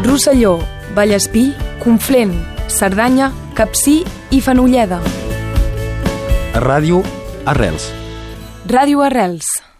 Rosselló, Vallespí, Conflent, Cerdanya, Capcir i Fenolleda. Ràdio Arrels. Ràdio Arrels.